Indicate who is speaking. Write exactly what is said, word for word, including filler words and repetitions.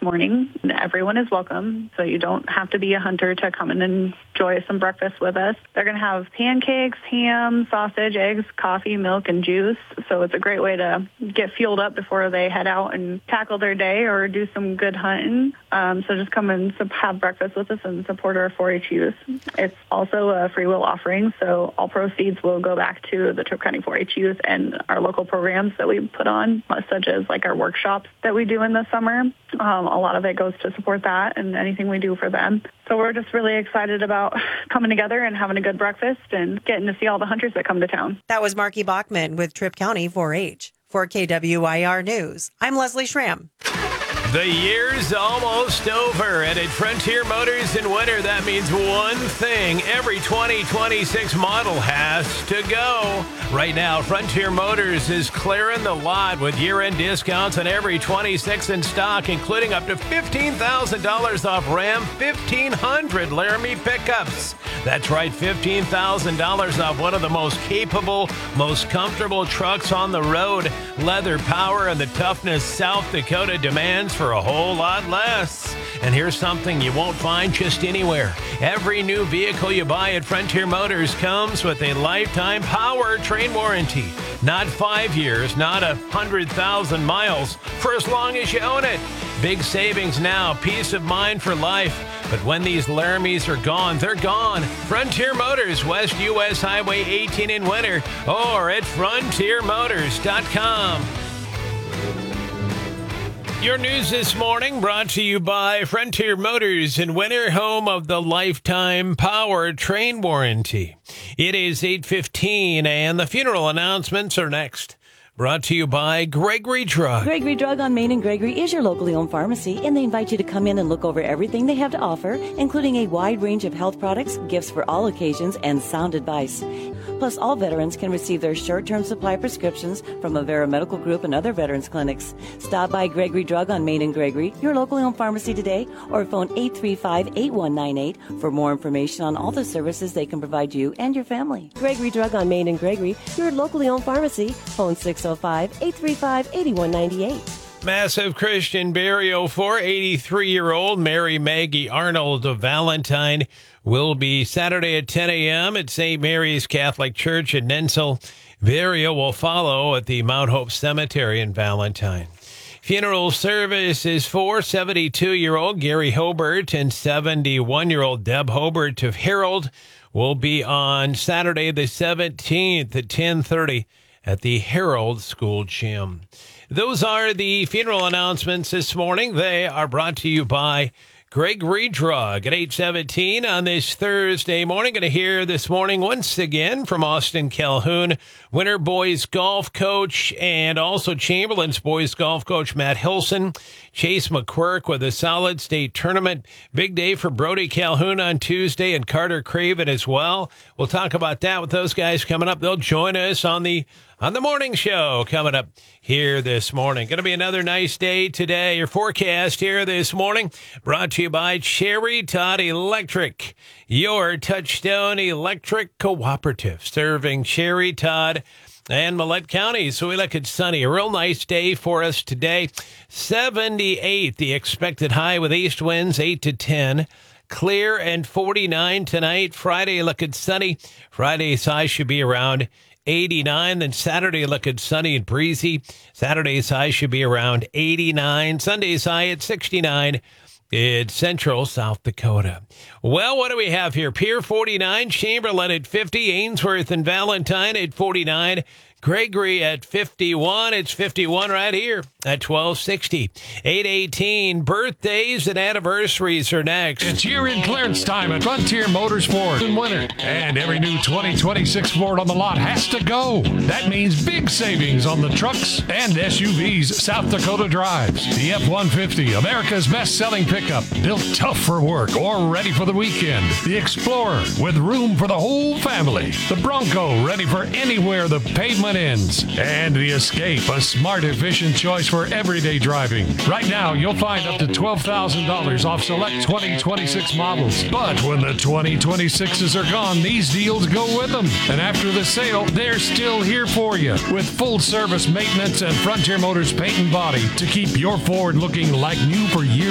Speaker 1: morning. Everyone is welcome, so you don't have to be a hunter to come in and enjoy some breakfast with us. They're going to have pancakes, ham, sausage, eggs, coffee, milk, and juice. So it's a great way to get fueled up before they head out and tackle their day or do some good hunting. Um, so just come and have breakfast with us and support our four H youth. It's also a free will offering, so all proceeds will go back to the Tripp County four H youth and our local programs that we put on, such as like our workshops that we do in the summer. Um, a lot of it goes to support that and anything we do for them. So we're just really excited about coming together and having a good breakfast and getting to see all the hunters that come to town.
Speaker 2: That was Marky Bachman with Tripp County four H. For K W I R News, I'm Leslie Schramm.
Speaker 3: The year's almost over, and at Frontier Motors in winter, that means one thing. Every twenty twenty-six model has to go. Right now, Frontier Motors is clearing the lot with year-end discounts on every twenty-six in stock, including up to fifteen thousand dollars off Ram fifteen hundred Laramie pickups. That's right, fifteen thousand dollars off one of the most capable, most comfortable trucks on the road. Leather power and the toughness South Dakota demands for a whole lot less. And here's something you won't find just anywhere. Every new vehicle you buy at Frontier Motors comes with a lifetime powertrain warranty. Not five years, not a hundred thousand miles, for as long as you own it. Big savings now, peace of mind for life. But when these Laramies are gone, they're gone. Frontier Motors, West U S Highway eighteen in winter, or at frontier motors dot com. Your news this morning brought to you by Frontier Motors in winter, home of the lifetime powertrain warranty. It is eight fifteen, and the funeral announcements are next. Brought to you by Gregory Drug.
Speaker 4: Gregory Drug on Main and Gregory is your locally owned pharmacy, and they invite you to come in and look over everything they have to offer, including a wide range of health products, gifts for all occasions, and sound advice. Plus, all veterans can receive their short-term supply prescriptions from Avera Medical Group and other veterans clinics. Stop by Gregory Drug on Main and Gregory, your locally owned pharmacy today, or phone eight three five, eight one nine eight for more information on all the services they can provide you and your family.
Speaker 5: Gregory Drug on Main and Gregory, your locally owned pharmacy. Phone six oh five, eight three five, eight one nine eight.
Speaker 3: Massive Christian burial for eighty-three-year-old Mary Maggie Arnold of Valentine will be Saturday at ten a.m. at Saint Mary's Catholic Church in Nensel. Burial will follow at the Mount Hope Cemetery in Valentine. Funeral service is for seventy-two-year-old Gary Hobart and seventy-one-year-old Deb Hobart of Herald. Will be on Saturday the seventeenth at ten thirty at the Herald School Gym. Those are the funeral announcements this morning. They are brought to you by Gregory Drug at eight seventeen on this Thursday morning. Going to hear this morning once again from Austin Calhoun, Winter Boys Golf Coach, and also Chamberlain's Boys Golf Coach Matt Hilson. Chase McQuirk with a solid state tournament. Big day for Brody Calhoun on Tuesday and Carter Craven as well. We'll talk about that with those guys coming up. They'll join us on the on the morning show coming up here this morning. Going to be another nice day today. Your forecast here this morning brought to you by Cherry Todd Electric, your Touchstone Electric Cooperative, serving Cherry Todd and Millette County. So we look at sunny. A real nice day for us today. seventy-eight, the expected high with east winds, eight to ten. Clear and forty-nine tonight. Friday looking sunny. Friday's high should be around eighty-nine. Then Saturday looking sunny and breezy. Saturday's high should be around eighty-nine. Sunday's high at sixty-nine. It's Central South Dakota. Well, what do we have here? Pier forty-nine, Chamberlain at fifty, Ainsworth and Valentine at forty-nine, Gregory at fifty-one. It's fifty-one right here at twelve sixty. eight eighteen, birthdays and anniversaries are next.
Speaker 6: It's year-end clearance time at Frontier Motors Ford in winter. And every new twenty twenty-six Ford on the lot has to go. That means big savings on the trucks and S U Vs South Dakota drives. The F one fifty, America's best-selling pickup, built tough for work or ready for the weekend. The Explorer, with room for the whole family. The Bronco, ready for anywhere the pavement ends. And the Escape, a smart, efficient choice for everyday driving. Right now, you'll find up to twelve thousand dollars off select twenty twenty-six models. But when the twenty twenty-sixes are gone, these deals go with them. And after the sale, they're still here for you with full service maintenance and Frontier Motors paint and body to keep your Ford looking like new for years.